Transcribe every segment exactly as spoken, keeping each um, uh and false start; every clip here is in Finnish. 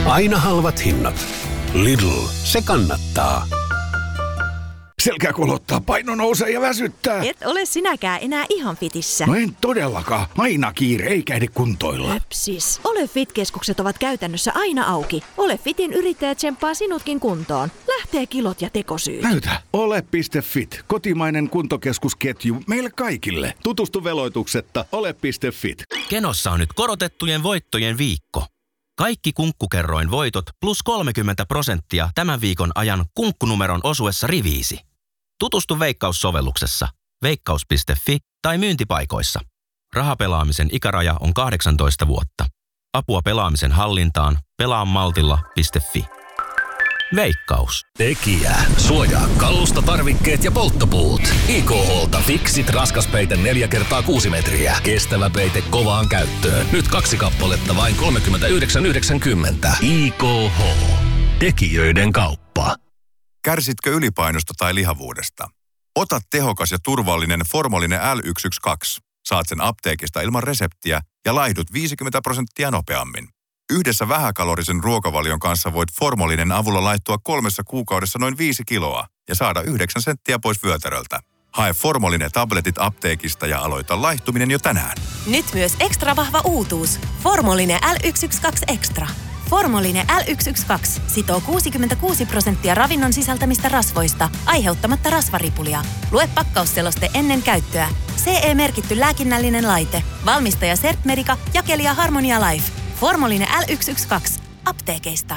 Aina halvat hinnat. Lidl, se kannattaa. Selkä kolottaa, paino nousee ja väsyttää. Et ole sinäkään enää ihan fitissä. No en todellakaan. Aina kiire, eikä ehdi kuntoilla. Höpsis. Ole Fit-keskukset ovat käytännössä aina auki. Ole Fitin yrittäjä tsemppaa sinutkin kuntoon. Lähtee kilot ja tekosyyt. Näytä. Ole piste fit. Kotimainen kuntokeskusketju meille kaikille. Tutustu veloituksetta. Ole piste fit. Kenossa on nyt korotettujen voittojen viikko. Kaikki Kunkkukerroin voitot plus kolmekymmentä prosenttia tämän viikon ajan kunkkunumeron osuessa riviisi. Tutustu Veikkaus-sovelluksessa, veikkaus piste fi tai myyntipaikoissa. Rahapelaamisen ikäraja on kahdeksantoista vuotta. Apua pelaamisen hallintaan pelaa maltilla piste fi. Veikkaus. Tekijä. Suojaa kalusta, tarvikkeet ja polttopuut. I K H:lta Fixit raskaspeite neljä kertaa kuusi metriä. Kestävä peite kovaan käyttöön. Nyt kaksi kappaletta vain kolmekymmentäyhdeksän yhdeksänkymmentä. I K H. Tekijöiden kauppa. Kärsitkö ylipainosta tai lihavuudesta? Ota tehokas ja turvallinen Formolinen L yksi yksi kaksi. Saat sen apteekista ilman reseptiä ja laihdut viisikymmentä prosenttia nopeammin. Yhdessä vähäkalorisen ruokavalion kanssa voit Formolinen avulla laittua kolmessa kuukaudessa noin viisi kiloa ja saada yhdeksän senttiä pois vyötäröltä. Hae Formolinen tabletit apteekista ja aloita laihtuminen jo tänään. Nyt myös ekstra vahva uutuus. Formolinen L yksi yksi kaksi Extra. Formolinen L yksi yksi kaksi sitoo kuusikymmentäkuusi prosenttia ravinnon sisältämistä rasvoista, aiheuttamatta rasvaripulia. Lue pakkausseloste ennen käyttöä. C E-merkitty lääkinnällinen laite. Valmistaja Sertmedica, jakelija Harmonia Life. Formolinen L yksi yksi kaksi. Apteekeista.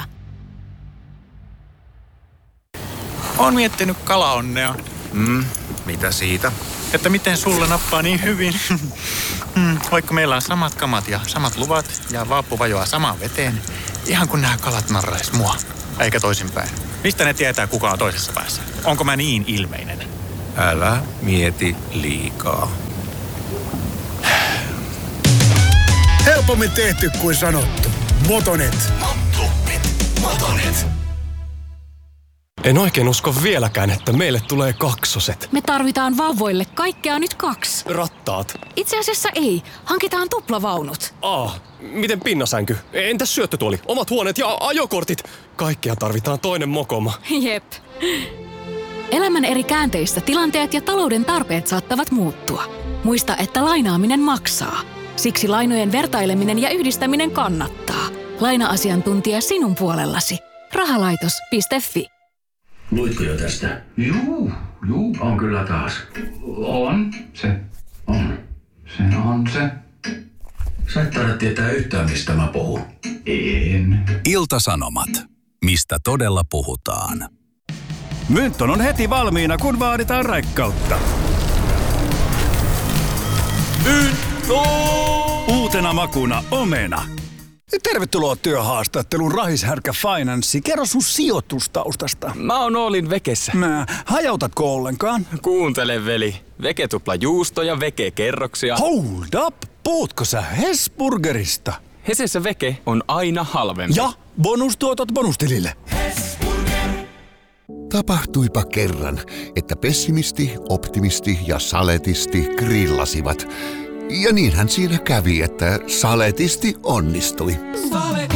Oon miettinyt kalaonnea. Mm, mitä siitä? Että miten sulle nappaa niin hyvin. mm, vaikka meillä on samat kamat ja samat luvat ja vaappu vajoaa samaan veteen. Ihan kun nämä kalat narrais mua. Eikä toisinpäin. Mistä ne tietää, kuka on toisessa päässä? Onko mä niin ilmeinen? Älä mieti liikaa. Helpommin tehty kuin sanottu. Motonet. Motonet. Motonet. En oikein usko vieläkään, että meille tulee kaksoset. Me tarvitaan vauvoille kaikkea nyt kaksi. Rattaat. Itse asiassa ei. Hankitaan tuplavaunut. Ah, miten pinnasänky? Entäs syöttötuoli? Omat huoneet ja ajokortit? Kaikkea tarvitaan toinen mokoma. Jep. Elämän eri käänteissä tilanteet ja talouden tarpeet saattavat muuttua. Muista, että lainaaminen maksaa. Siksi lainojen vertaileminen ja yhdistäminen kannattaa. Laina-asiantuntija sinun puolellasi. Rahalaitos piste fi. Luitko jo tästä? Juu, juu, on kyllä taas. On, se on. Se on se. Sä et taida tietää yhtään, mistä mä puhun. En. Ilta-Sanomat. Mistä todella puhutaan. Mynton on heti valmiina, kun vaaditaan raikkautta. Mynto! Uutena makuna omena. Tervetuloa työhaastatteluun Rahishärkä Finanssi. Kerro sun sijoitustaustasta. Mä oon Oolin Vekessä. Mä, hajautatko ollenkaan? Kuuntele, veli. Veke tupla juustoja, Veke kerroksia. Hold up! Puhutko sä Hesburgerista? Hesessä Veke on aina halvempi. Ja bonustuotot bonustilille. Tapahtuipa kerran, että pessimisti, optimisti ja saletisti grillasivat. Ja niinhän siinä kävi, että saletisti onnistui. Saletisti.